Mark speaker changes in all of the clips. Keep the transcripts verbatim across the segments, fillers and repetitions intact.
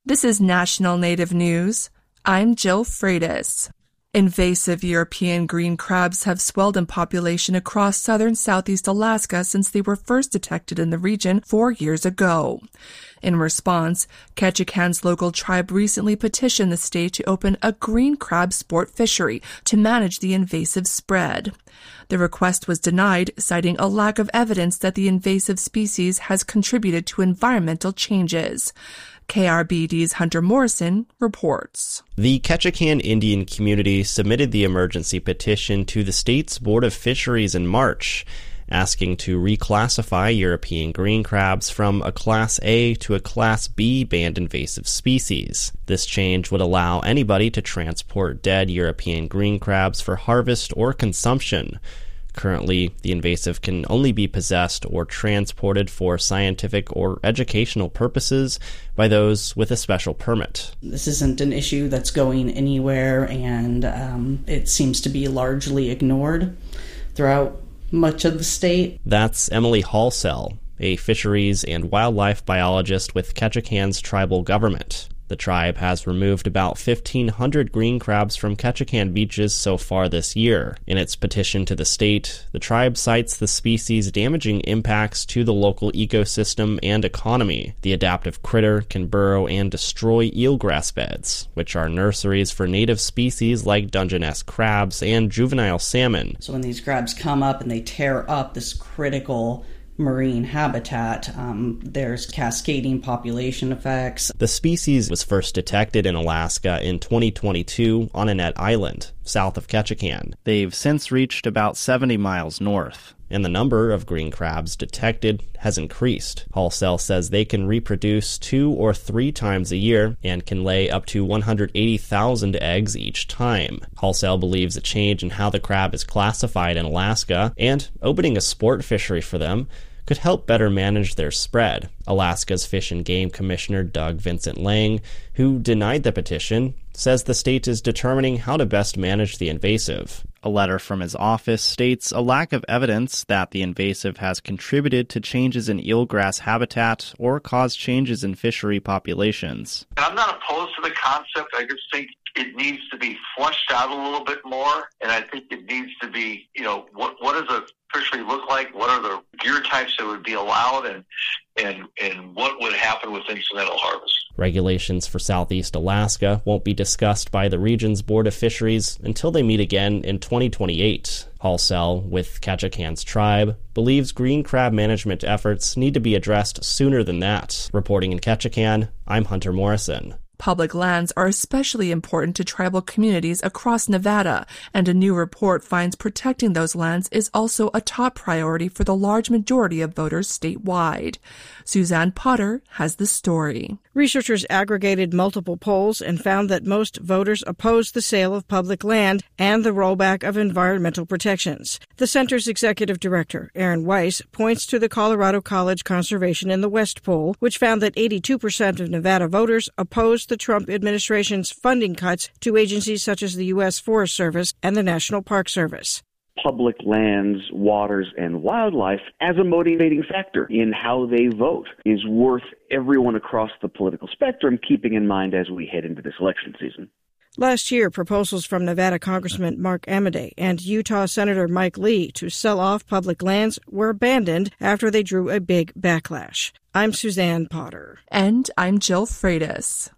Speaker 1: This is National Native News. I'm Jill Freitas. Invasive European green crabs have swelled in population across southern Southeast Alaska since they were first detected in the region four years ago. In response, Ketchikan's local tribe recently petitioned the state to open a green crab sport fishery to manage the invasive spread. The request was denied, citing a lack of evidence that the invasive species has contributed to environmental changes. K R B D's Hunter Morrison reports.
Speaker 2: The Ketchikan Indian community submitted the emergency petition to the state's Board of Fisheries in March, asking to reclassify European green crabs from a Class A to a Class B banned invasive species. This change would allow anybody to transport dead European green crabs for harvest or consumption. Currently, the invasive can only be possessed or transported for scientific or educational purposes by those with a special permit.
Speaker 3: This isn't an issue that's going anywhere, and um, it seems to be largely ignored throughout much of the state.
Speaker 2: That's Emily Halsell, a fisheries and wildlife biologist with Ketchikan's tribal government. The tribe has removed about fifteen hundred green crabs from Ketchikan beaches so far this year. In its petition to the state, the tribe cites the species' damaging impacts to the local ecosystem and economy. The adaptive critter can burrow and destroy eelgrass beds, which are nurseries for native species like Dungeness crabs and juvenile salmon.
Speaker 3: So when these crabs come up and they tear up this critical marine habitat, um, there's cascading population effects.
Speaker 2: The species was first detected in Alaska in twenty twenty-two on Annette Island, south of Ketchikan. They've since reached about seventy miles north, and the number of green crabs detected has increased. Halsell says they can reproduce two or three times a year and can lay up to one hundred eighty thousand eggs each time. Halsell believes a change in how the crab is classified in Alaska and opening a sport fishery for them could help better manage their spread. Alaska's Fish and Game Commissioner Doug Vincent Lang, who denied the petition, says the state is determining how to best manage the invasive. A letter from his office states a lack of evidence that the invasive has contributed to changes in eelgrass habitat or caused changes in fishery populations.
Speaker 4: And I'm not opposed to the concept. I just think it needs to be fleshed out a little bit more, and I think it needs to be, you know, what what does a fishery look like? What are the gear types that would be allowed, and and and what would happen with incidental harvest?
Speaker 2: Regulations for Southeast Alaska won't be discussed by the region's Board of Fisheries until they meet again in twenty twenty-eight. Halsell, with Ketchikan's tribe, believes green crab management efforts need to be addressed sooner than that. Reporting in Ketchikan, I'm Hunter Morrison.
Speaker 1: Public lands are especially important to tribal communities across Nevada, and a new report finds protecting those lands is also a top priority for the large majority of voters statewide. Suzanne Potter has the story.
Speaker 5: Researchers aggregated multiple polls and found that most voters oppose the sale of public land and the rollback of environmental protections. The center's executive director, Aaron Weiss, points to the Colorado College Conservation in the West poll, which found that eighty-two percent of Nevada voters opposed the Trump administration's funding cuts to agencies such as the U S Forest Service and the National Park Service.
Speaker 6: Public lands, waters, and wildlife as a motivating factor in how they vote is worth everyone across the political spectrum keeping in mind as we head into this election season.
Speaker 5: Last year, proposals from Nevada Congressman Mark Amodei and Utah Senator Mike Lee to sell off public lands were abandoned after they drew a big backlash. I'm Suzanne Potter.
Speaker 1: And I'm Jill Freitas.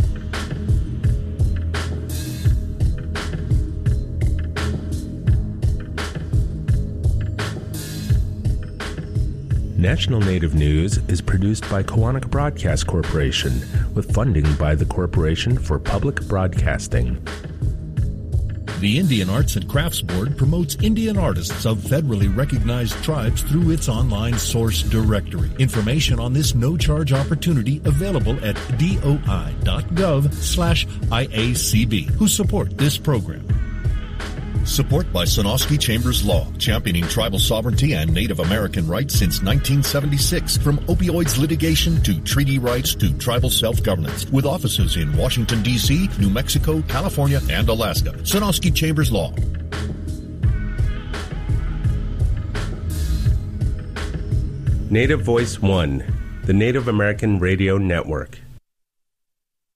Speaker 7: National Native News is produced by Koahnic Broadcast Corporation with funding by the Corporation for Public Broadcasting.
Speaker 8: The Indian Arts and Crafts Board promotes Indian artists of federally recognized tribes through its online source directory. Information on this no-charge opportunity available at doi.gov slash IACB, who support this program. Support by Sonosky Chambers Law, championing tribal sovereignty and Native American rights since nineteen seventy-six. From opioids litigation to treaty rights to tribal self-governance. With offices in Washington, D C, New Mexico, California, and Alaska. Sonosky Chambers Law.
Speaker 7: Native Voice One, the Native American Radio Network.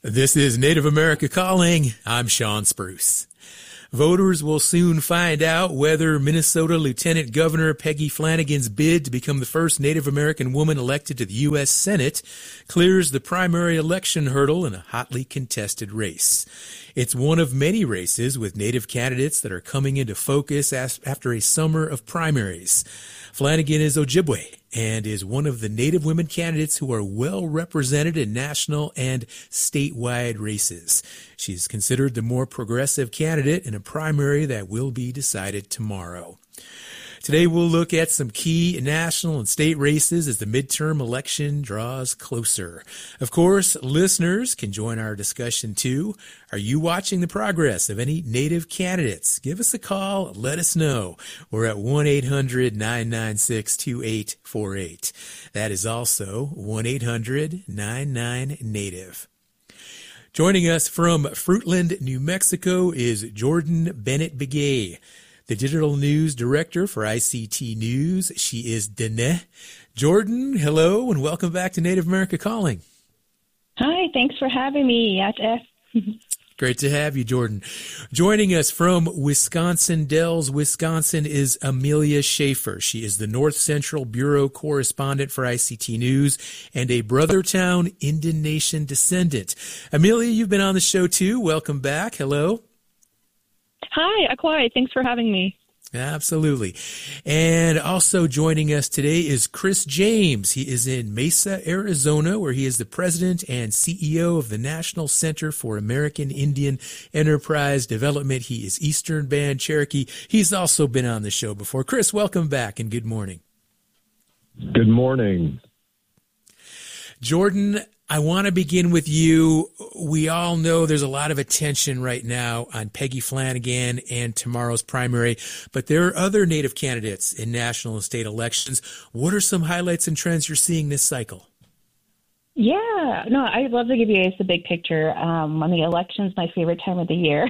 Speaker 9: This is Native America Calling. I'm Sean Spruce. Voters will soon find out whether Minnesota Lieutenant Governor Peggy Flanagan's bid to become the first Native American woman elected to the U S Senate clears the primary election hurdle in a hotly contested race. It's one of many races with Native candidates that are coming into focus after a summer of primaries. Flanagan is Ojibwe and is one of the Native women candidates who are well represented in national and statewide races. She's considered the more progressive candidate in a primary that will be decided tomorrow. Today we'll look at some key national and state races as the midterm election draws closer. Of course, listeners can join our discussion too. Are you watching the progress of any Native candidates? Give us a call. Let us know. We're at one eight hundred nine nine six two eight four eight. That is also one eight hundred nine nine Native. Joining us from Fruitland, New Mexico is Jordan Bennett-Begay, the digital news director for I C T News. She is Dene. Jordan, hello, and welcome back to Native America Calling.
Speaker 10: Hi, thanks for having me.
Speaker 9: Great to have you, Jordan. Joining us from Wisconsin Dells, Wisconsin is Amelia Schaefer. She is the North Central Bureau correspondent for I C T News and a Brothertown Indian Nation descendant. Amelia, you've been on the show too. Welcome back. Hello.
Speaker 10: Hi, Akwai. Thanks for having me.
Speaker 9: Absolutely. And also joining us today is Chris James. He is in Mesa, Arizona, where he is the president and C E O of the National Center for American Indian Enterprise Development. He is Eastern Band Cherokee. He's also been on the show before. Chris, welcome back and good morning.
Speaker 11: Good morning.
Speaker 9: Jordan, I want to begin with you. We all know there's a lot of attention right now on Peggy Flanagan and tomorrow's primary, but there are other Native candidates in national and state elections. What are some highlights and trends you're seeing this cycle?
Speaker 10: Yeah, no, I'd love to give you guys the big picture. Um, I mean, election's my favorite time of the year.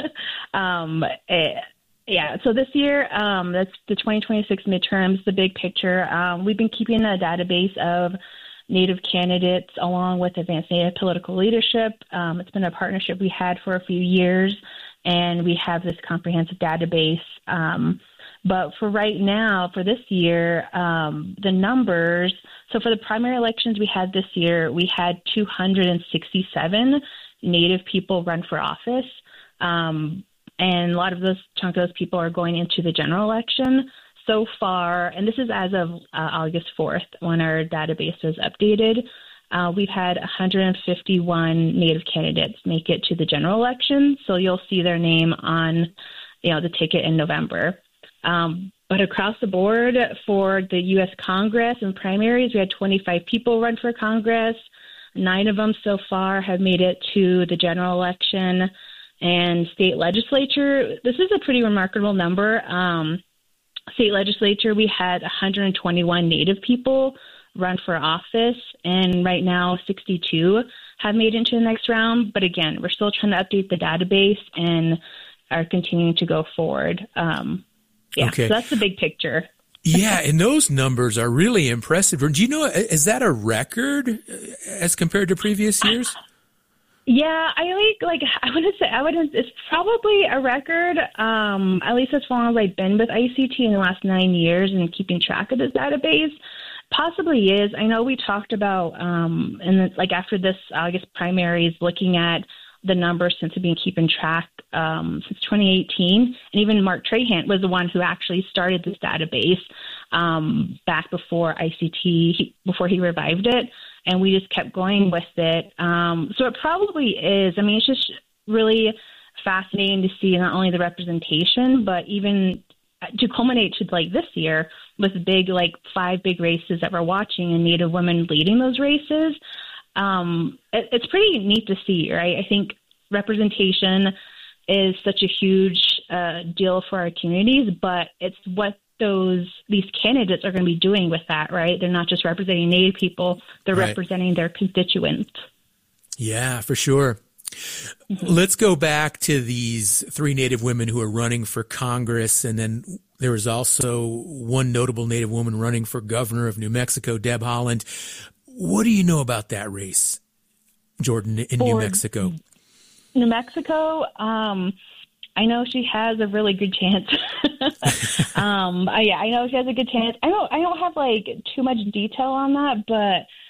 Speaker 10: um, it, Yeah, so this year, um, that's the twenty twenty-six midterms, the big picture. Um, we've been keeping a database of Native candidates along with Advanced Native Political Leadership. Um, it's been a partnership we had for a few years, and we have this comprehensive database. Um, but for right now, for this year, um, the numbers, so for the primary elections we had this year, we had two hundred sixty-seven Native people run for office. Um, and a lot of those, chunk of those people are going into the general election. So far, and this is as of uh, August fourth, when our database was updated, uh, we've had one hundred fifty-one Native candidates make it to the general election. So you'll see their name on, you know, the ticket in November. Um, but across the board for the U S Congress and primaries, we had twenty-five people run for Congress. Nine of them so far have made it to the general election. And state legislature, this is a pretty remarkable number. Um, State legislature, we had one hundred twenty-one Native people run for office, and right now sixty-two have made it into the next round. But again, we're still trying to update the database and are continuing to go forward. Um, yeah,
Speaker 9: okay.
Speaker 10: So that's the big picture.
Speaker 9: Yeah, and those numbers are really impressive. Do you know, is that a record as compared to previous years?
Speaker 10: Yeah, I like, like, I wouldn't say, I wouldn't, it's probably a record, um, at least as long as I've been with I C T in the last nine years and keeping track of this database. Possibly is. I know we talked about, um, and like after this August primaries, looking at the numbers since we've been keeping track um, since twenty eighteen. And even Mark Trahant was the one who actually started this database um, back before I C T, he, before he revived it. And we just kept going with it. Um, so it probably is. I mean, it's just really fascinating to see not only the representation, but even to culminate to like this year with big, like five big races that we're watching and Native women leading those races. Um, it, it's pretty neat to see, right? I think representation is such a huge uh, deal for our communities, but it's what those these candidates are going to be doing with that, right? They're not just representing Native people, they're right. representing their constituents.
Speaker 9: Yeah, for sure. Mm-hmm. Let's go back to these three Native women who are running for Congress, and then there was also one notable Native woman running for governor of New Mexico, Deb Haaland. What do you know about that race? Jordan, in
Speaker 10: For
Speaker 9: New Mexico?
Speaker 10: New Mexico, um, I know she has a really good chance. um, I, yeah, I know she has a good chance. I don't, I don't have like too much detail on that, but